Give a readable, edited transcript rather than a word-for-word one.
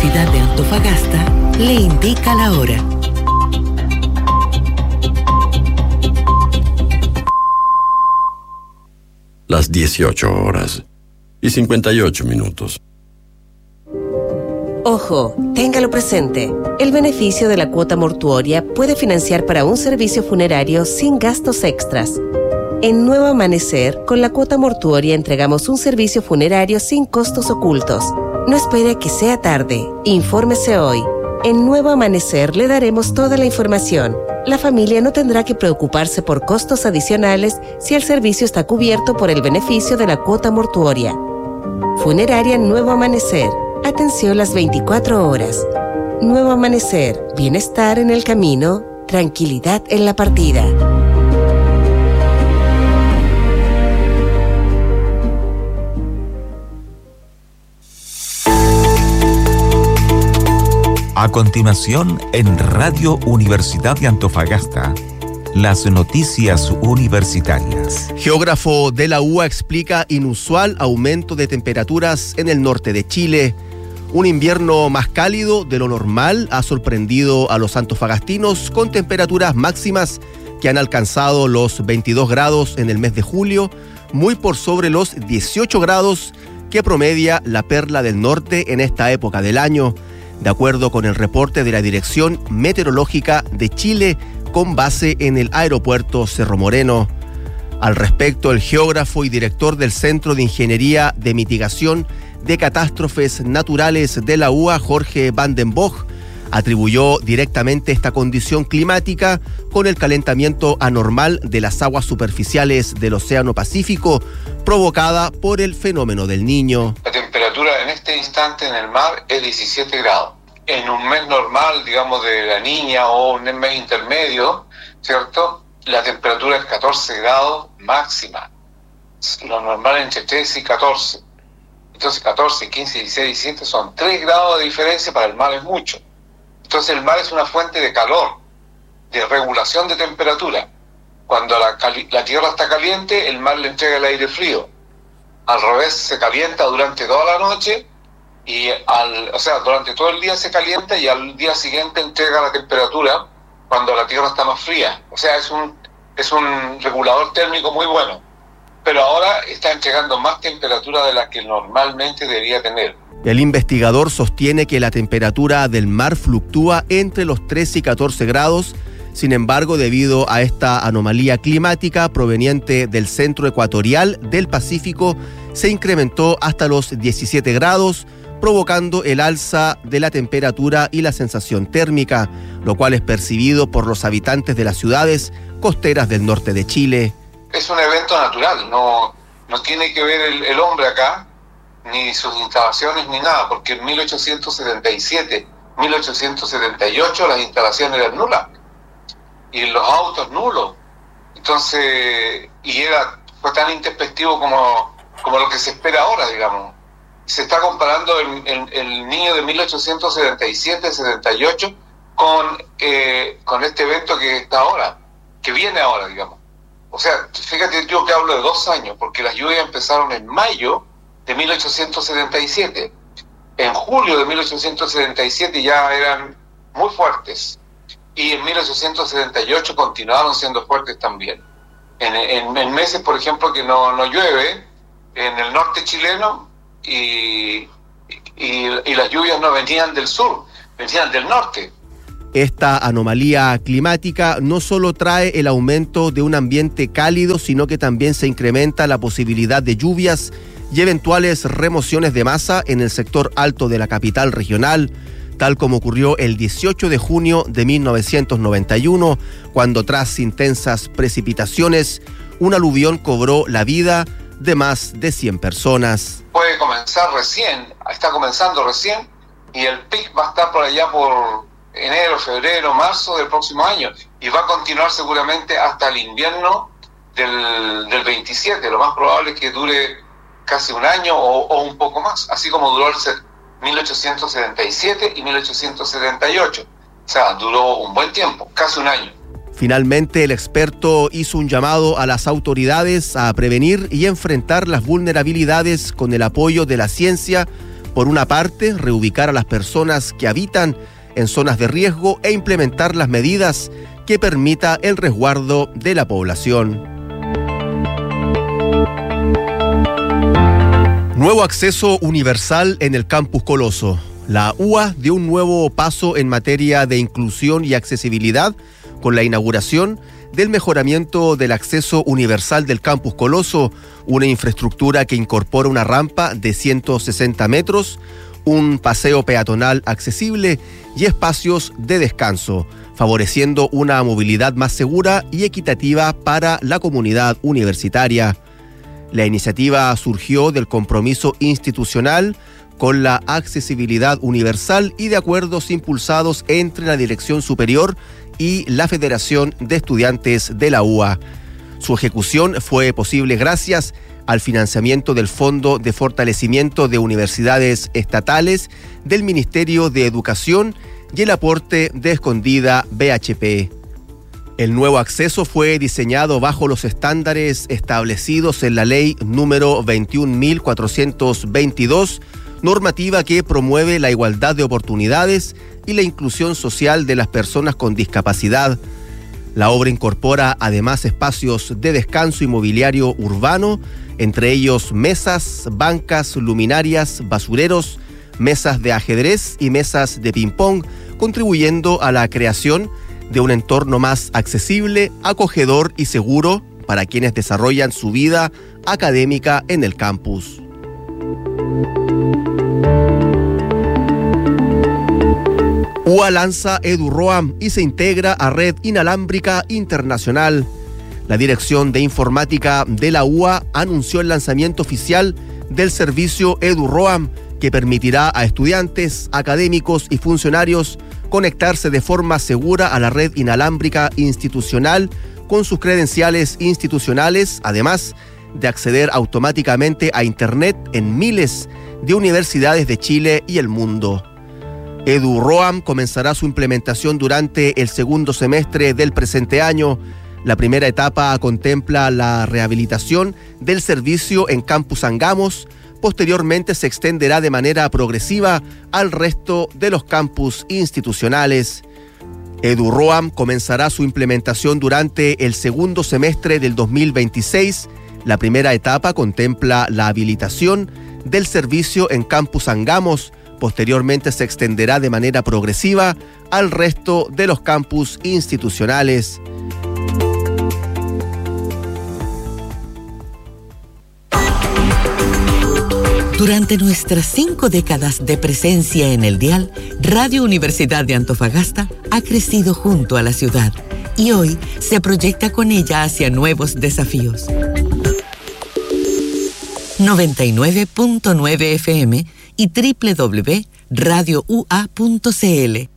Universidad de Antofagasta le indica la hora. Las 18:58. Ojo, téngalo presente. El beneficio de la cuota mortuoria puede financiar para un servicio funerario sin gastos extras. En Nuevo Amanecer, con la cuota mortuoria entregamos un servicio funerario sin costos ocultos. No espere a que sea tarde. Infórmese hoy. En Nuevo Amanecer le daremos toda la información. La familia no tendrá que preocuparse por costos adicionales si el servicio está cubierto por el beneficio de la cuota mortuoria. Funeraria Nuevo Amanecer. Atención las 24 horas. Nuevo Amanecer. Bienestar en el camino. Tranquilidad en la partida. A continuación, en Radio Universidad de Antofagasta, las noticias universitarias. Geógrafo de la UA explica inusual aumento de temperaturas en el norte de Chile. Un invierno más cálido de lo normal ha sorprendido a los antofagastinos con temperaturas máximas que han alcanzado los 22 grados en el mes de julio, muy por sobre los 18 grados que promedia la Perla del Norte en esta época del año, de acuerdo con el reporte de la Dirección Meteorológica de Chile con base en el aeropuerto Cerro Moreno. Al respecto, el geógrafo y director del Centro de Ingeniería de Mitigación de Catástrofes Naturales de la UA, Jorge Van den Bosch, atribuyó directamente esta condición climática con el calentamiento anormal de las aguas superficiales del Océano Pacífico provocada por el fenómeno del Niño. La temperatura en este instante en el mar es 17 grados. En un mes normal, digamos, de la niña o un mes intermedio, ¿cierto? La temperatura es 14 grados máxima. Lo normal entre 13 y 14. Entonces 14, 15, 16, 17 son 3 grados de diferencia, para el mar es mucho. Entonces el mar es una fuente de calor, de regulación de temperatura. Cuando la tierra está caliente, el mar le entrega el aire frío. Al revés, se calienta durante toda la noche, durante todo el día se calienta y al día siguiente entrega la temperatura cuando la tierra está más fría. O sea, es un regulador térmico muy bueno. Pero ahora está entregando más temperatura de la que normalmente debería tener. El investigador sostiene que la temperatura del mar fluctúa entre los 13 y 14 grados. Sin embargo, debido a esta anomalía climática proveniente del centro ecuatorial del Pacífico, se incrementó hasta los 17 grados, provocando el alza de la temperatura y la sensación térmica, lo cual es percibido por los habitantes de las ciudades costeras del norte de Chile. Es un evento natural, no tiene que ver el hombre acá, ni sus instalaciones, ni nada, porque en 1877, 1878 las instalaciones eran nulas, y los autos nulos. Entonces, fue tan introspectivo como lo que se espera ahora, digamos. Se está comparando el niño de 1877, 78 con este evento que está ahora, que viene ahora, digamos. O sea, fíjate yo que hablo de 2 años, porque las lluvias empezaron en mayo de 1877. En julio de 1877 ya eran muy fuertes. Y en 1878 continuaron siendo fuertes también. En meses, por ejemplo, que no llueve, en el norte chileno, y las lluvias no venían del sur, venían del norte. Esta anomalía climática no solo trae el aumento de un ambiente cálido, sino que también se incrementa la posibilidad de lluvias y eventuales remociones de masa en el sector alto de la capital regional, tal como ocurrió el 18 de junio de 1991, cuando tras intensas precipitaciones, un aluvión cobró la vida de más de 100 personas. Puede comenzar recién, está comenzando recién, y el pic va a estar por allá por enero, febrero, marzo del próximo año, y va a continuar seguramente hasta el invierno del 27. Lo más probable es que dure casi un año o un poco más, así como duró el 1877 y 1878. O sea, duró un buen tiempo, casi un año. Finalmente, el experto hizo un llamado a las autoridades a prevenir y enfrentar las vulnerabilidades con el apoyo de la ciencia, Por una parte, reubicar a las personas que habitan en zonas de riesgo e implementar las medidas que permita el resguardo de la población. Nuevo acceso universal en el Campus Coloso. La UA dio un nuevo paso en materia de inclusión y accesibilidad con la inauguración del mejoramiento del acceso universal del Campus Coloso, una infraestructura que incorpora una rampa de 160 metros, un paseo peatonal accesible y espacios de descanso, favoreciendo una movilidad más segura y equitativa para la comunidad universitaria. La iniciativa surgió del compromiso institucional con la accesibilidad universal y de acuerdos impulsados entre la Dirección Superior y la Federación de Estudiantes de la UA. Su ejecución fue posible gracias al financiamiento del Fondo de Fortalecimiento de Universidades Estatales del Ministerio de Educación y el aporte de Escondida BHP. El nuevo acceso fue diseñado bajo los estándares establecidos en la Ley número 21.422, normativa que promueve la igualdad de oportunidades y la inclusión social de las personas con discapacidad. La obra incorpora además espacios de descanso y mobiliario urbano, entre ellos mesas, bancas, luminarias, basureros, mesas de ajedrez y mesas de ping-pong, contribuyendo a la creación de un entorno más accesible, acogedor y seguro para quienes desarrollan su vida académica en el campus. UA lanza EduRoam y se integra a Red Inalámbrica Internacional. La Dirección de Informática de la UA anunció el lanzamiento oficial del servicio EduRoam, que permitirá a estudiantes, académicos y funcionarios conectarse de forma segura a la red inalámbrica institucional con sus credenciales institucionales, además de acceder automáticamente a Internet en miles de universidades de Chile y el mundo. EduRoam comenzará su implementación durante el segundo semestre del presente año. La primera etapa contempla la rehabilitación del servicio en Campus Angamos. Posteriormente se extenderá de manera progresiva al resto de los campus institucionales. EduRoam comenzará su implementación durante el segundo semestre del 2026. La primera etapa contempla la habilitación del servicio en Campus Angamos. Posteriormente se extenderá de manera progresiva al resto de los campus institucionales. Durante nuestras 5 décadas de presencia en el dial, Radio Universidad de Antofagasta ha crecido junto a la ciudad y hoy se proyecta con ella hacia nuevos desafíos. 99.9 FM y www.radioua.cl.